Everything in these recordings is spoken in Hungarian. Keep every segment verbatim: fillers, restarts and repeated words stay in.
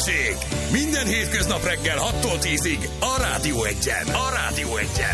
Vezeték! Minden hétköznap reggel hattól tízig a Rádió Egyen. A Rádió Egyen.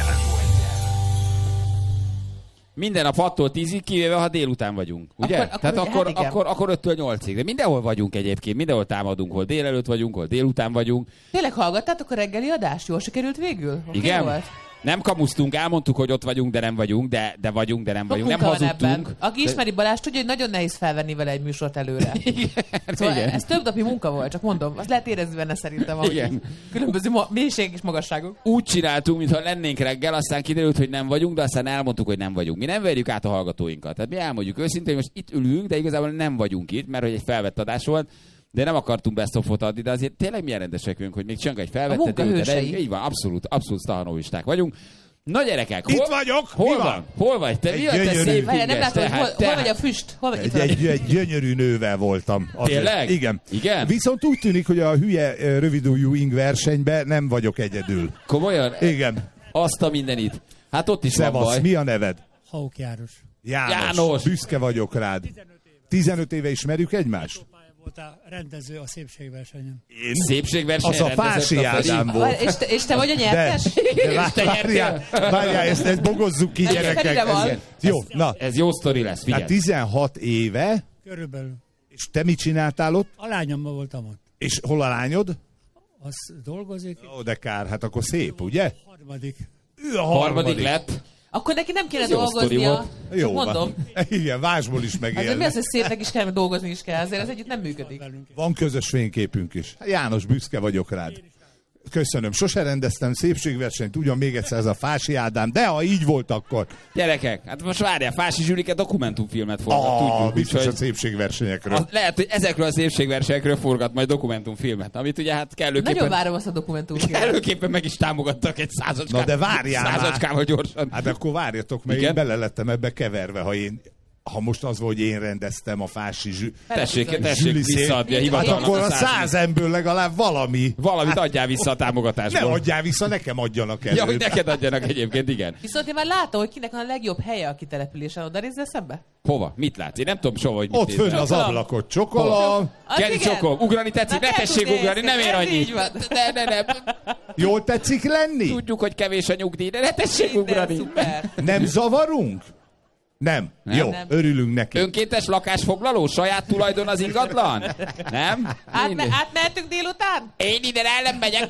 Minden nap hattól tízig, kivéve ha délután vagyunk, ugye? Akkor, Tehát akkor, akkor, hát akkor, akkor öttől nyolcig. De mindenhol vagyunk egyébként, mindenhol támadunk, hol délelőtt vagyunk, hol délután vagyunk. Tényleg hallgattátok a reggeli adást? Jól sikerült végül? Okay, igen? Volt? Nem kamusztunk, elmondtuk, hogy ott vagyunk, de nem vagyunk, de, de vagyunk, de nem vagyunk. Nem hazudtunk. Ebben. Aki ismeri Balást, tudja, hogy nagyon nehéz felvenni vele egy műsort előre. Igen, szóval igen. Ez több napi munka volt, csak mondom. Azt lehet érezni benne szerintem, ahogy Igen. különböző ma- mélység és magasságok. Úgy csináltunk, mintha lennénk reggel, aztán kiderült, hogy nem vagyunk, de aztán elmondtuk, hogy nem vagyunk. Mi nem verjük át a hallgatóinkat. Tehát mi elmondjuk őszintén, hogy most itt ülünk, de igazából nem vagyunk itt, mert hogy egy felvett adás volt. De nem akartunk best-of-ot adni, de azért tényleg milyen rendesek vagyunk, hogy még csinálunk egy felvettet. De így van, abszolút, abszolút sztahanovisták vagyunk. Na gyerekek, hol, itt vagyok! Hol mi van? van? Hol vagy? Te Egy mi a te gyönyörű- szép Várjál, nem inges? látom, hogy hol, Tehát- hol vagy a füst? Hol vagy itt Egy, van? egy, egy gyönyörű nővel voltam. Azért. Tényleg? Igen. Igen? Viszont úgy tűnik, hogy a hülye ö, rövidújú ing versenyben nem vagyok egyedül. Komolyan? Igen. Azt a mindenit. Hát ott is van Szevasz, baj. mi a neved? Hauk János. János. János. Büszke vagyok rád. tizenöt éve ismerjük egymást? Voltál rendező a szépségversenyen. Én? Szépségverseny Az a Fási Ádám volt. És te, és te vagy a De, nyertes? de vár- várjál, várjál, ezt, ezt bogozzuk ki, Ez gyerekek. felire van. Ez- Jó, na. Ez jó sztori lesz, figyelj. Hát tizenhat éve, Körülbelül. és te mit csináltál ott? A lányommal voltam ott. És hol a lányod? Az dolgozik. Ó, de kár, hát akkor szép, ugye? Harmadik. Ő a Harmadik lett. Akkor neki nem kéne Ez jó sztori dolgoznia. volt. Csak Jó mondom. van. Igen, vásból is Azért mi megélni. az, hogy szépnek is kell, mert dolgozni is kell? Azért ez együtt nem működik. Van közös fényképünk is. János, büszke vagyok rád. Köszönöm. Sose rendeztem szépségversenyt, ugyan még egyszer ez a Fási Ádám, de ha így volt, akkor Gyerekek, hát most várjál, Fási Zsülike dokumentumfilmet forgat, ah, tudjuk. biztos úgyhogy a szépségversenyekről. az, lehet, hogy ezekről a szépségversenyekről forgat majd dokumentumfilmet, amit ugye hát kellőképpen, Nagyon várom azt a dokumentumfilmet. kellőképpen meg is támogattak egy századskával. Na de várjál már. Századskával gyorsan. Hát akkor várjatok, mert Igen? én bele lettem ebbe keverve, ha én ha most az volt, hogy én rendeztem a Fási zsű... Tessék, tessék Zsüli szép- visszaadni a Hát hivatalnak akkor a a száz. száz emből legalább valami. Valamit Hát adjál vissza a ne támogatásból. adjál vissza, nekem adjanak előbb. Ja, hogy neked adjanak egyébként, igen. Viszont én már látom, hogy kinek van a legjobb helye a kitelepülésen. Oda nézzel szembe? Hova? Mit látsz? Én nem tudom soha, hogy mit Ott fönn nézel. az ablakot csokolom. Az Keri igen. csokom, ugrani tetszik, Na, ne kell tessék tudni ugrani, nem ér ez annyit. így van. Ne, ne, ne. Jól tetszik lenni? Tudjuk, hogy kevés a nyugdíj, de ne tessék Minden ugrani. szuper. Nem zavarunk? Nem. Nem. Jó, Nem. örülünk neki. Önkéntes lakásfoglaló? Saját tulajdon az ingatlan? Nem? Átme- Minden. átmehetünk délután? Én ide el nem megyek.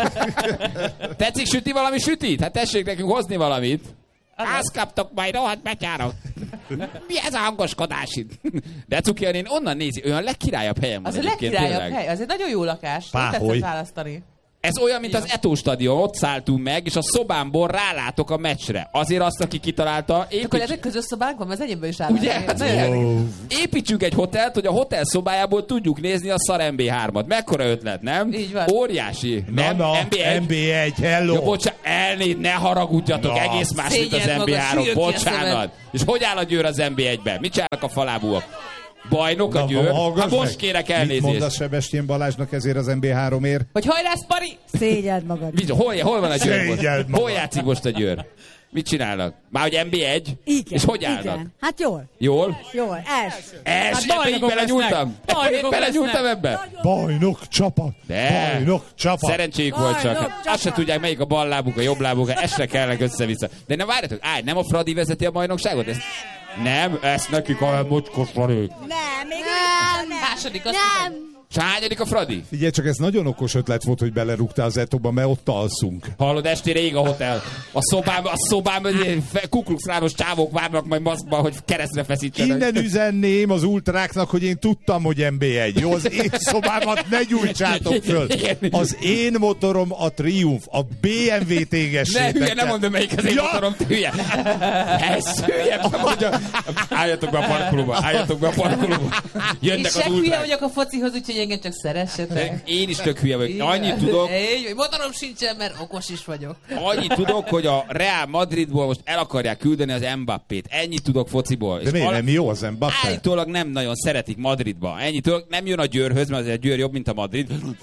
Tetszik süti valami sütit? Hát tessék nekünk hozni valamit. Azt kaptok majd, rohadt betyárok. Mi ez a hangoskodás itt? De Cukian, én onnan nézi, olyan legkirályabb helyem van Az a egyébként, legkirályabb tényleg. hely. Az egy nagyon jó lakás. Páholy. Nem tetszett választani. Ez olyan, mint az Eto stadion, ott szálltunk meg, és a szobámból rálátok a meccsre. Azért azt, aki kitalálta, Akkor építs... ezek közös szobánk van, mert az enyémben is áll. Ugye? Hát Nagyon ugye? érdekes. Építsünk egy hotelt, hogy a hotel szobájából tudjuk nézni a szar em bé hármat. Mekkora ötlet, nem? Így van. Óriási. Na, nem? na, em bé egy. em bé egy, hello. Jó, bocsánat, elnéd, ne haragudjatok, Na. egész más, mint az Szégyeld em bé magad, három. süljön ki a Bocsánat. szemed. És hogy áll a Győr az em bé egyben? Mit csinálnak a falábúak? Bajnok a Na, Győr? hallgass Hát meg. most kérek Mit elnézést. mondasz Sebestyén Balázsnak ezért az em bé háromért? Hogy hajrá, Spari! Szégyeld magad. Bizony, hol, hol van a Győr most? Szégyeld magad. Hol játszik most a Győr? Mit csinálnak? Már hogy em bé egy? Igen, És hogy állnak? igen. Hát jól, Jól? jól, els. Ez, Hát ebbe így bajnokok belenyúltam? lesznek. Bajnokok Belenyúltam lesznek. ebbe? Bajnok csapat! De. Bajnok csapat! Szerencséjük volt csak. Bajnok Hát azt se csapat. tudják, melyik a bal lábuk, a jobb lábuk, esre kellnek össze-vissza. De ne várjatok, állj, nem a Fradi vezeti a bajnokságot? Ezt... Nem, ezt nekik a mocskos Fradi. Nem, még nem. nem. Második, azt Nem. És hányadik a Fradi? Figyelj csak, ez nagyon okos ötlet volt, hogy belerúgtál az Etóba, mert ott alszunk. Hallod, estére ég a hotel. A szobában, a szobában kuklux-rános csávók várnak majd maszkban, hogy keresztre feszítsenek. Innen üzenném az ultráknak, hogy én tudtam, hogy em bé egy. Jó, az én szobámat ne gyújtsátok föl. Az én motorom a Triumph, a bé em vé tégessétek. Ne hülye, nem mondom, melyik az én Ja. motorom, te hülye. Ez hülye, mondja. Álljatok be a parkolóba, álljatok be a parkolóba. Jönnek És az se hülye ultrák. vagyok a focihoz, úgyhogy engem csak szeressetek. Én is tök hülye vagyok. Annyit tudok, Én, motorom sincsen, mert okos is vagyok. annyit tudok, hogy a Real Madridból most el akarják küldeni az Mbappét. Ennyit tudok fociból. De miért nem jó az Mbappé? Állítólag nem nagyon szeretik Madridba. Ennyit tudok, nem jön a Győrhöz, mert azért a Győr jobb, mint a Madrid.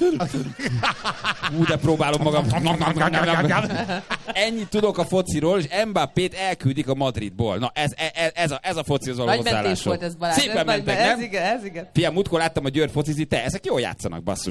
Ú, de próbálom magam. Ennyit tudok a fociról, és Mbappét elküldik a Madridból. Na, ez, ez, ez, a, ez a focihoz való Nagy mentés hozzáállásom. volt ez, Balázs. Szépen Ez nagy- mentek, ez nem? igen, ez igen. Fia, múltkor láttam a Győr focizni, te ezek jól játszanak, basszus.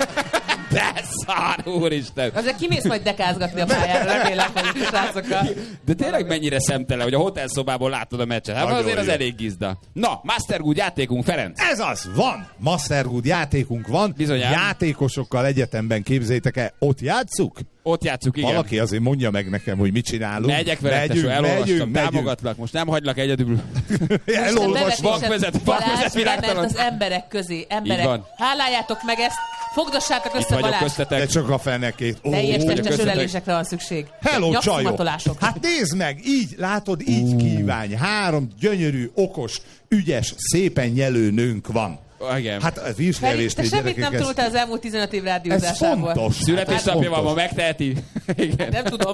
De szar, úristen. Azért kimész majd dekázgatni a pályára, remélem, hogy a srácokkal. De tényleg mennyire szemtelen, hogy a hotelszobából látod a meccset. Hát Nagyon azért az jó. elég gizda. Na, Mastergood játékunk, Ferenc. Ez az, van! Mastergood játékunk van. Bizonyám. Játékosokkal egyetemben, képzeljétek el, ott játsszuk? Ott játsszuk, igen. Valaki azért mondja meg nekem, hogy mit csinálunk. Megyek veled, tesó, elolvastam, támogatlak, most nem hagylak egyedül. Elolvasva. Bankvezet, bankvezet világtalan. az emberek közé. Így Emberek, van. háláljátok meg ezt, fogdossátok Itt össze vagyok Balázs. De köztetek. csak a fenekét. Ó, Teljes vagyok testes köztetek. ölelésekre van szükség. hello, csajok! Nyakszimatolások. Hát nézd meg, így, látod, így kívánj. Három gyönyörű, okos, ügyes, szépen nyelő nőnk van. Igen. Hát a Feri, te vízkelésnél semmit gyerekek, nem ez, tanultál az elmúlt tizenöt év ez rádiózásából. fontos. Születésnapja van, ma fontos. megteheti. Igen. Nem tudom.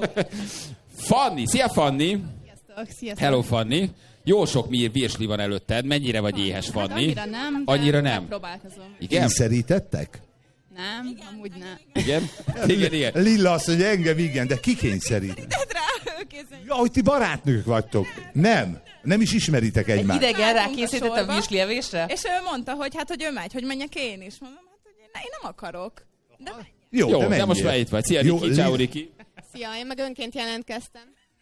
Fanni, szia Fanni. Sziasztok, sziasztok. Hello Fanni. Jó sok mi virsli van előtted, mennyire vagy éhes, Hát Fanni? annyira nem, de Annyira nem. próbálkozom. Igen? Kényszerítettek? Nem, amúgy nem. Igen? Igen, igen. Lilla azt mondja, engem igen, de ki kényszerít? Rá, kézzel. Ja, hogy ti barátnők vagytok. Nem. Nem is ismeritek Egy egymást. idegen rá Álltunk a készített a sorba. virsli evésre? És ő mondta, hogy hát, hogy ő megy, hogy menjek én is. Mondom, hát, hogy én, ne, én nem akarok. De Jó, Jó, de, de menjél. most már itt vagy. Szia, Jó, Riki, Lil- ciao, Riki. Szia, én meg önként jelentkeztem.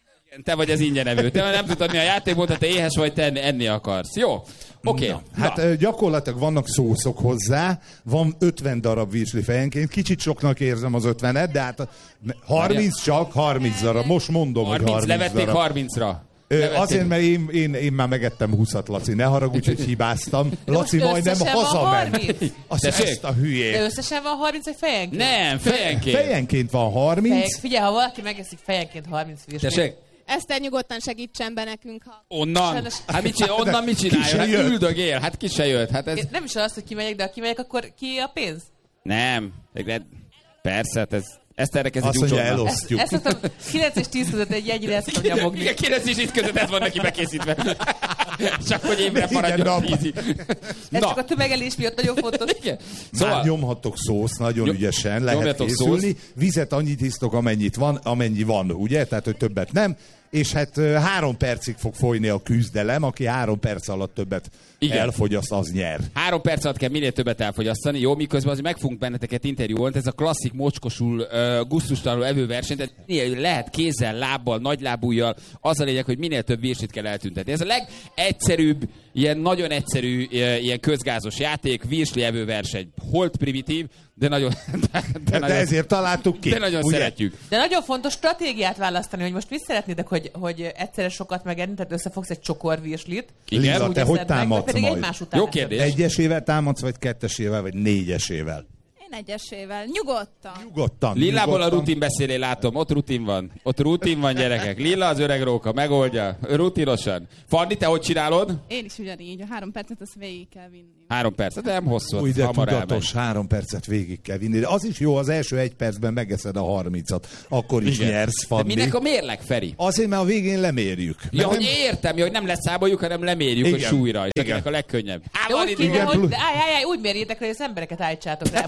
Te vagy az ingyenevő. Te nem tudod, mi a játékból, te éhes vagy, te enni, enni akarsz. Jó? Oké. Okay. Hát ö, gyakorlatilag vannak szószok hozzá, van ötven darab virsli fejenként, kicsit soknak érzem az ötvenet, de hát a- harminc csak, harminc darab, most mondom, hogy harminc, harminc levették darab. harmincra. Ö, Levették. azért, mert én, én, én már megettem húszat, Laci, ne haragudj, hogy hibáztam. Laci most majdnem összesen van hazament. harminc? Azt, Tessék? ezt a De hülyét. összesen van harminc, vagy fejenként? Nem, fejenként. Fejenként van Fejek. harminc. Figyelj, ha valaki megeszik fejenként harminc virslit. Tessék? Eszter, nyugodtan segítsen be nekünk, ha... Onnan? Sajnos- Hát mit csinál, onnan mit Ki csinálja? se Hát jött. üldögél, hát ki se jött. Hát ez... Én nem is az, hogy kimegyek, de ha kimegyek, akkor ki a pénz? Nem. De- Persze, hát ez... Ezt erre kezd Azt egy mondja, úcsonna. elosztjuk. Ezt szoktam kilenc és tíz között egy jegyre ezt szoktam nyomogni. Igen, kilenc és itt között ez van neki bekészítve. Csak hogy évre Igen, maradjon nap. ízi. Ez Na, csak a tömegelés miatt nagyon fontos. igen. Szóval Szóval, nyomhattok szószt, nagyon Nyom- ügyesen lehet nyomjatok készülni. Vizet annyit isztok, amennyit van, amennyi van, ugye? Tehát, hogy többet nem. És hát ö, három percig fog folyni a küzdelem, aki három perc alatt többet Igen. elfogyaszt, az nyer. három perc alatt kell minél többet elfogyasztani, jó, miközben azért meg fogunk benneteket interjúolni, ez a klasszik mocskosul, uh, gusztustalanul evőverseny, tehát minél lehet kézzel, lábbal, nagylábújjal, az a lényeg, hogy minél több virslit kell eltüntetni. Ez a legegyszerűbb, ilyen nagyon egyszerű, ilyen közgázos játék, virsli evőverseny. Holt primitív, de nagyon, de, de De nagyon, ezért találtuk ki. de nagyon ugye? szeretjük. De nagyon fontos stratégiát választani, hogy most mit szeretnétek, hogy, hogy egyszerre sokat megenni, tehát összefogsz egy csokor virslit. Igen, Lilla, úgy te hogy eszed meg, vagy támadsz pedig majd? egymás után Jó eszed. kérdés. Egyesével támadsz, vagy kettesével, vagy négyesével? Én egyesével. Nyugodtan. Nyugodtan. Lillából a nyugodtan. rutin beszélé látom, ott rutin van. Ott rutin van, gyerekek. Lilla az öreg róka, megoldja. Rutinosan. Fanni, te hogy csinálod? Én is ugyanígy. A három percet azt végig kell vinni. Három perc, de nem hosszú. Új, de hamar tudatos, három percet végig kell vinni. De az is jó, az első egy percben megeszed a harmincat. Akkor is Igen. nyersz, De Fanni. minek a mérleg, Feri? Azért, mert a végén lemérjük. Ja, Mert hogy nem- értem, ja, hogy nem leszámoljuk, hanem lemérjük Igen. a súlyra. És Igen. akinek a legkönnyebb. Á, De van úgy itt, kéne, igen, hogy plusz- de állj, állj, állj, úgy mérjétek, hogy az embereket állítsátok rá.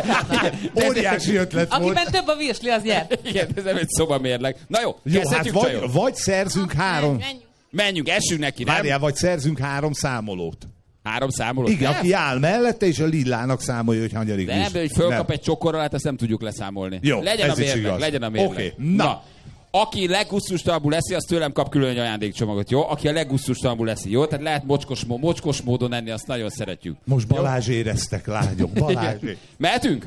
Most, Óriási ötlet volt. akiben több a virsli, az nyer. igen, ez nem egy szobamérleg. Na jó, Jó, hát kezdhetjük, vagy, csajok? vagy szerzünk három... Menjünk. Menjünk, essünk neki, nem? Várjál, vagy szerzünk három számolót. Három számolót. Igen, Nem? aki áll mellette, és a Lillának számolja, hogy hanyadik De nem, is. de hogy fölkap Nem. egy csokorral, hát ezt nem tudjuk leszámolni. Jó, legyen ez a is mérleg, igaz. legyen a mérleg. Oké, na. Aki leggusztustalanabbul leszi, az tőlem kap külön egy ajándékcsomagot, jó? Aki a leggusztustalanabbul leszi, jó? Tehát lehet mocskos, mó- mocskos módon enni, azt nagyon szeretjük. Most Balázs éreztek, lányok, Balázs. Mehetünk?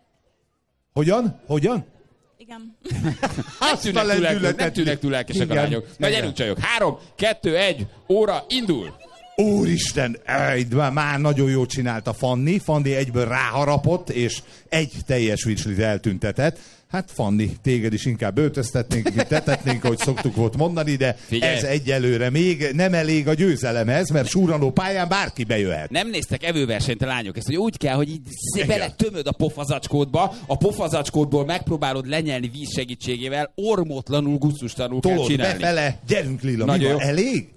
Hogyan? Hogyan? Igen. Nem tűnnek túl, lelkesek, nem lendületet- tűnnek túl lelkesek a Igen, lányok. Na igen. gyerünk csajok. Három, kettő, egy, óra, indul! Úristen, ej, de már nagyon jól csinálta Fanni. Fanni egyből ráharapott, és egy teljes virslit eltüntetett. Hát Fanni, téged is inkább öltöztetnénk, mint tetetnénk, ahogy szoktuk volt mondani, de Figyelj. ez egyelőre még nem elég a győzelemhez, mert súranó pályán bárki bejöhet. Nem néztek evőversenyt a lányok, ezt hogy úgy kell, hogy így szé- Igen. bele tömöd a pofazacskódba, a pofazacskódból megpróbálod lenyelni víz segítségével, ormótlanul, gusztustalanul kell Tolod csinálni. befele, gyerünk Lilla, mi Nagyon van? jó. Elég?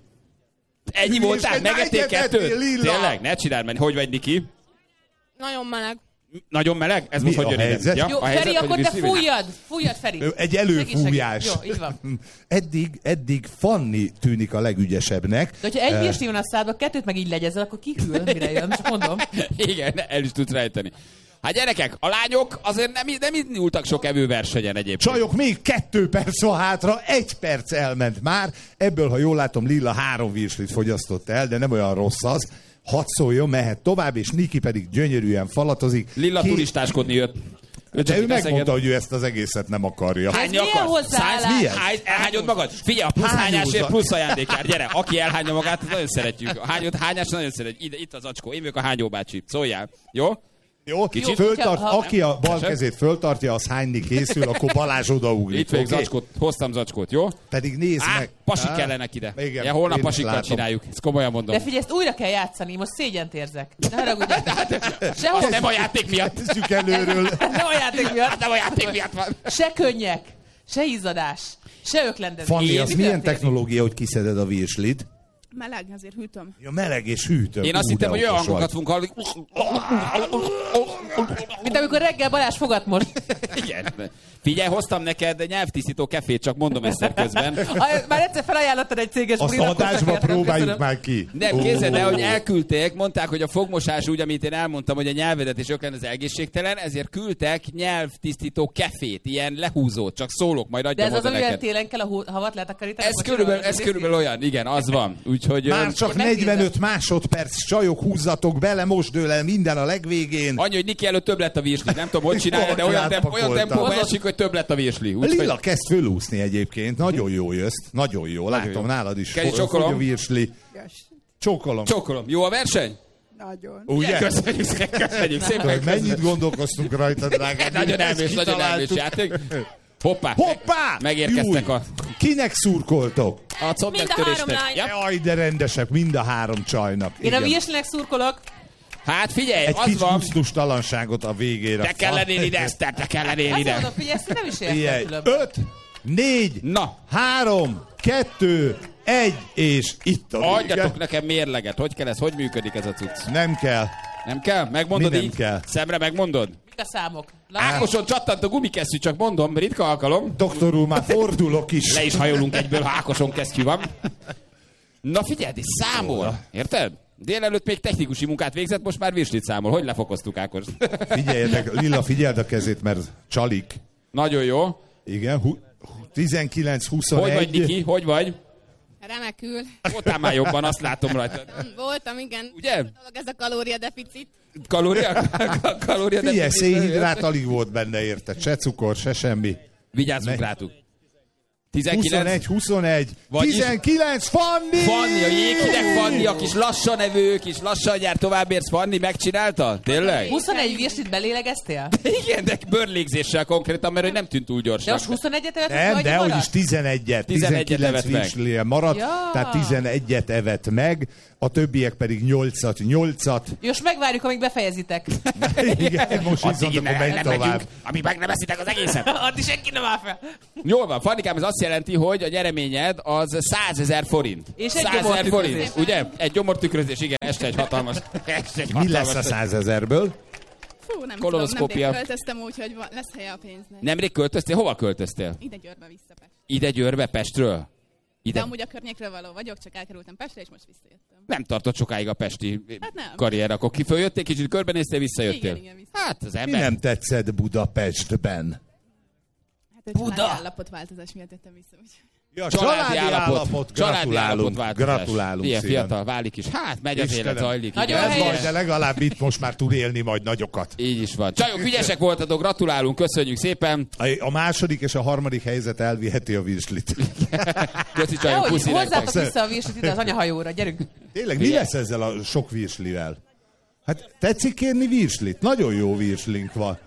Ennyi voltál? És Megették egyet ettél, kettőt? Lilla. Tényleg? Ne csináld, mert hogy vagy, Niki? Nagyon meleg. Nagyon meleg? Ez Mi most a hogy jön helyzet? ide? Ja, Jó, a helyzet, Feri, hogy akkor te viszli- fújjad! Fújjad, Feri! Egy előfújás. Segíts, segíts. Jó, így van. Eddig, eddig Fanni tűnik a legügyesebbnek. De hogyha egy Eh, virsli van a szádban, kettőt meg így legyezel, akkor kihűl, mire jön, csak mondom. Igen, el is tudsz rejteni. Hát gyerekek, a lányok azért nem, nem indultak sok evőversenyen egyébként. Csajok, még kettő perc van hátra, egy perc elment már. Ebből, ha jól látom, Lilla három virslit fogyasztott el, de nem olyan rossz az. Hadd szóljon, mehet tovább, és Niki pedig gyönyörűen falatozik. Lilla Ki- turistáskodni jött. De csak ő itt megmondta, beszélget. hogy ő ezt az egészet nem akarja. Hány milyen akarsz? hozzáállás? Száz? Milyen? Hány, elhányod magad? Figyelj, a plusz Hányózat. hányásért plusz ajándékár. Gyere, aki elhányja magát, azt nagyon szeretjük. A hányod hányás nagyon szeretjük. Ide, itt az acskó. Én vagyok a hányó bácsi. Szóljál. Jó? Jó, Kicsit? föltart, Ha- ha- aki a bal kezét föltartja, az hányni készül, akkor Balázs odaugrik. Itt vagyok oké? zacskót. Hoztam zacskót, jó? Pedig nézd Á, meg. pasik Á, kellenek ide. igen, ja, holnap én is pasikkal látom. csináljuk. Ezt komolyan mondom. De figyelj, ezt újra kell játszani, most szégyent érzek. Ne haragudjatok. Az Sehol, nem a játék miatt. Kezdjük előről. nem a játék miatt. Nem a játék miatt van. Se könnyek, se izzadás, se öklendezés. Fanni, az Mi milyen történik? technológia, hogy kiszeded a virslit? Meleg, azért hűtöm. Ja, meleg és hűtő. Én azt Ú, hittem, de hogy olyan okos hangokat vagy. fogunk hallani. Mint amikor reggel Balázs fogat most. Igen. Figyelj, hoztam neked nyelvtisztító kefét, csak mondom ezt közben. A- Már egyszer felajánlottad egy céges Azt bulit, akkor adásba csak értem, próbáljuk köszönöm. már ki. Nem, képzeld el, hogy elküldték, mondták, hogy a fogmosás úgy, amit én elmondtam, hogy a nyelvedet és öklen az egészségtelen, ezért küldtek nyelvtisztító kefét, ilyen lehúzót, csak szólok, majd De adjam ez az, oda amivel neked. télen kell a hú- havat letakarítani? Ez Bocs, körülbelül, jól ez néz körülbelül ki? olyan, igen, az van. Úgyhogy Már öm, csak megnézem. negyvenöt másodperc, csajok, húzzatok bele, most dől el minden a legvégén. annyi, hogy Niki előtt több lett a virsli. Nem tudom, hogy csinálja, de olyan, temp- olyan Átpakoltam. tempóban esik, hogy több lett a virsli. Úgyhogy Lilla kezd fölúszni egyébként, nagyon jó jössz, nagyon jó, látom jó. nálad is. Kezi, Fogy csókolom. a virsli. Csókolom. csókolom. Jó a verseny? Nagyon. Ugye? Köszönjük szépen, köszönjük Hogy szépen. mennyit gondolkoztunk rajta, drágám. Nagyon Ezt elmés, nagyon elmés kitaláltuk. játék. Hoppá! Hoppá! Megérkeztek Júj! a, Kinek szurkoltok? a Mind a combmegtörésnek. három lány. Ja. Jaj, de rendesek, mind a három csajnak. Én a Igen. virslinek szurkolok. Hát figyelj, Egy az kis van, gusztustalanságot a végére. te kell lennél ide, Eszter, te kell lennél Azt ide. mondom, figyelj, ezt nem is értem Ilyen. különben. Öt, négy, Na, három, kettő, egy, és itt a vége. adjatok nekem mérleget. Hogy kell ez? Hogy működik ez a cucc? Nem kell. Nem kell? Megmondod Mi nem így? kell? Szemre megmondod? Mik a számok? Látom. Ákoson csattant a gumikesztyű, csak mondom, ritka alkalom. Doktor úr, már fordulok is. Le is hajolunk egyből, ha Ákoson kesztyű van. Na figyeld, és számol. Érted? Délelőtt még technikusi munkát végzett, most már virslit számol. Hogy lefokoztuk Ákos? Figyeljetek, Lilla, figyeld a kezét, mert csalik. Nagyon jó. Igen, hu- tizenkilenc Hogy vagy, huszonegy. Niki? Hogy vagy? Remekül. Voltál már jobban, azt látom rajta. Voltam, igen. Ugye? Dolog ez a kalóriadeficit. Kalória? Kalória Figyelj, deficit. szénhidrát alig volt benne, érted? Se cukor, se semmi. Vigyázzunk Ne. rátuk. tizenkilenc. huszonegy, huszonegy, Vagyis- tizenkilenc, Fanni! Fanni, a jéghideg Fanni, a kis lassan evő, kis lassan jár továbbérsz, Fanni megcsinálta? Tényleg? huszonegy virslit belélegeztél? Igen, de bőrlégzéssel konkrétan, mert hogy nem tűnt túl De gyorsan. most huszonegyet evett, Nem, vagy de hogy maradt? is tizenegyet, tizenegyet tizenkilenc evett meg. virslie maradt, Ja. tehát tizenegyet evett meg, a többiek pedig nyolcat, nyolcat. Jó, most megvárjuk, amíg befejezitek. Igen, most viszont akkor menj tovább. amíg meg nem eszitek az egészet. Addig senki nem áll fel. Jól van, Fannikám, ez azt jelenti, hogy a nyereményed az százezer forint. És egy százezer gyomortükrözés. forint, ugye? Egy gyomortükrözés, igen, este egy hatalmas. Este egy Mi lesz hatalmas- a százezerből? Fú, nem Kolonoszkópia. tudom, nemrég költöztem úgy, hogy va- lesz helye a pénznek. Nemrég költöztél? Hova költöztél? Ide Győrbe vissza Pest. Ide Győrbe, Pestről? De Ide amúgy a környékről való vagyok, csak elkerültem Pestre, és most visszajöttem. nem tartott sokáig a pesti Hát nem. karrier, akkor kiföljöttél, kicsit körbenéztél, visszajöttél. Igen, igen, vissza. Hát az Mi ember. nem tetszett Budapestben? Hát egy Buda! családi állapotváltozás miatt jöttem vissza, úgyhogy... Ja, Családi állapot, családi állapot gratulálunk, változás. gratulálunk Ilyen szépen. fiatal válik is. Hát megy az Istenem. élet, zajlik. Nagyon igen. Ez helyes. baj, de legalább itt most már tud élni majd nagyokat. Így is van. Csajok, ügyesek voltatok, gratulálunk, köszönjük szépen. A, a második és a harmadik helyzet elviheti a virslit. Köszi csajok, Hogy puszi nektek. hozzátok vissza a virslit ide az anyahajóra, gyerünk. Tényleg, mi lesz ezzel a sok virslivel? Hát tetszik kérni virslit? Nagyon jó virslink van.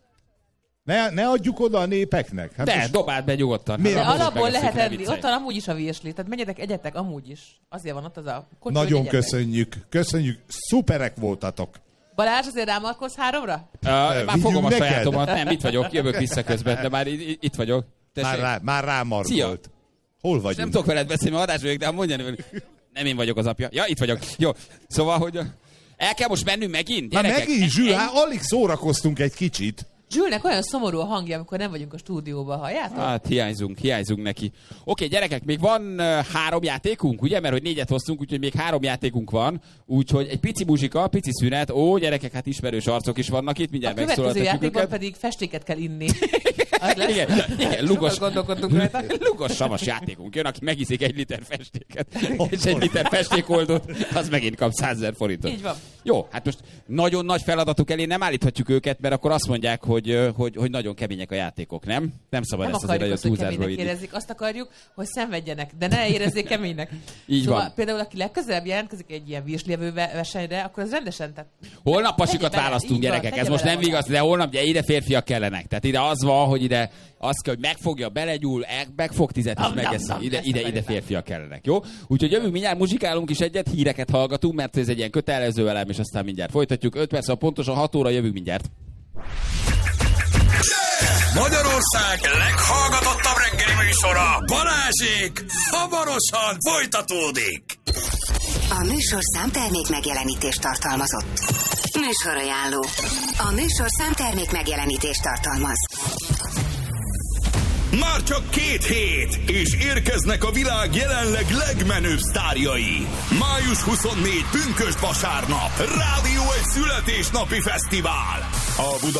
Ne, ne adjuk oda a népeknek. Hát De, most- dobáld be nyugodtan. Miért? De Hát, alapból megeszik, lehet ne enni, viccelj. ott van amúgy is a virsli, tehát menjetek, egyetek amúgy is. Azért van ott az a kocsi, hogy Nagyon egyetek. köszönjük. Köszönjük. Szuperek voltatok. Balázs, azért rámarkolsz háromra? Uh, már vigyünk fogom a neked? sajátomat. Nem, itt vagyok, jövök vissza közben, de már itt, itt vagyok. Tessék. Már, rá, már rámarkolt. Szia. Hol Nem vagyunk? tudok veled beszélni, mert adás vagyok, de mondjani, hogy nem én vagyok az apja. Ja, itt vagyok. Jó. Szóval, hogy El kell most mennünk megint? Már Gyerekek? megint, Zsül, hát alig szórakoztunk egy kicsit. Zsülnek olyan szomorú a hangja, amikor nem vagyunk a stúdióban, halljátok? Hát hiányzunk, hiányzunk neki. Oké, gyerekek, még van uh, három játékunk, ugye? Mert hogy négyet hoztunk, úgyhogy még három játékunk van. Úgyhogy egy pici muzsika, pici szünet. Ó, gyerekek, hát ismerős arcok is vannak itt, A mindjárt következő megszólaltatjuk játékban őket. pedig festéket kell inni. Az lesz. Igen, igen, lugos, Sokat gondolkodtunk rajta. lugos savas játékunk jön, aki megiszik egy liter festéket, és egy liter festékoldót, az megint kap százezer forintot. Így van. Jó, hát most nagyon nagy feladatuk elé nem állíthatjuk őket, mert akkor azt mondják, hogy, hogy, hogy nagyon kemények a játékok, nem? Nem szabad Nem ezt azért akarjuk nagyon azt, hogy túlzásba keménynek vinni. érezzék, azt akarjuk, hogy szenvedjenek, de ne érezzék keménynek. Így szóval van. például, aki legközelebb jelentkezik egy ilyen virslevő versenyre, akkor az rendesen... Tehát Holnap pasikat tegye bele, választunk, így van, gyerekek, ez tegye most bele nem magát. igaz, de holnap ugye ide férfiak kellenek. Tehát ide az van, hogy ide azt kell, hogy megfogja, belegyúl, e- megfog tizet, és Nam, nam, megeszi. nam, Ide, ezt ide, akarjuk ide már. férfiak kellenek, jó? Úgyhogy jövünk mindjárt, muzsikálunk is egyet, híreket hallgatunk, mert ez egy ilyen kötelező elem, és aztán mindjárt folytatjuk. öt perc, pontosan hat óra jövünk mindjárt. Magyarország leghallgatottabb reggeli műsora, Balázsék, hamarosan folytatódik. A műsorszám termék megjelenítést tartalmazott. Műsorajánló. A műsorszám termék megjelenítést tartalmaz. Már csak két hét, és érkeznek a világ jelenleg legmenőbb sztárjai. május huszonnégyedike, pünkösd vasárnap, Rádió egy születésnapi fesztivál. A Buda